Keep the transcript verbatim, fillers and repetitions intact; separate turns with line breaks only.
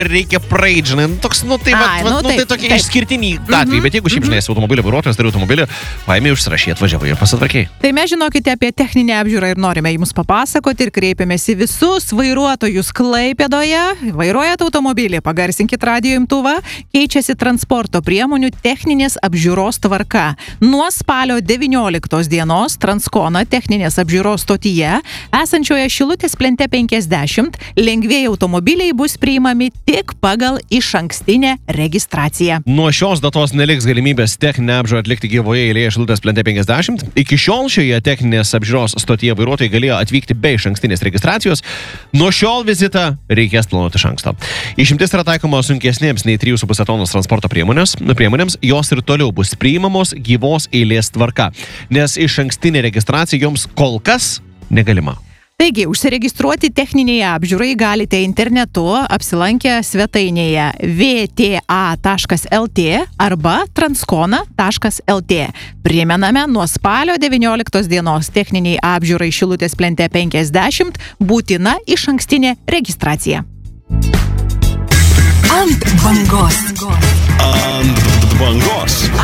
reikia praeit, žinai, nu, toks, nu, tai,
Ai,
va,
nu,
nu, tai
taip,
tokie
taip.
išskirtiniai atvejai,
Mhm,
bet jeigu šiaip, žinai, esi automobilio vairuotojas, turi automobilį, paėmė užsirašyti, atvažiavai ir pasitvarkiai.
Tai mes žinokite apie techninę apžiūrą ir norime jums papasakoti ir kreipiamės į visus vairuotojus Klaipėdoje. Vairuojat automobilį, pagarsinkit radijo imtuvą, keičiasi transporto priemonių techninės apžiūros tvarka. Nuo spalio devynioliktos dienos Transkona techninės apžiūros stotyje, esančioje Šilutės plente penkiasdešimt, lengvieji automobiliai bus priimami tik pagal išankstinę registraciją.
Nuo šios datos neliks galimybės techninę apžiūrą atlikti gyvoje eilėje Šilutės plente penkiasdešimt. Iki šiol šioje techninės apžiūros stotyje vairuotojai galėjo atvykti be išankstinės registracijos. Nuo šiol vizitą reikės planuoti iš anksto. Išimtis yra taikoma sunkesnėms nei trys su puse tonos transporto priemonės, priemonėms, jos ir toliau bus priimamos gyvos eilės tvarka, nes išankstinė registracija joms kol kas negalima.
Taigi, užsiregistruoti techninėje apžiūrai galite internetu apsilankę svetainėje v t a taškas l t arba transkona taškas l t. Primename, nuo spalio devynioliktos dienos techniniai apžiūrai Šilutės plente penkiasdešimt būtina išankstinė registracija.
Ant bangos.
Ant bangos.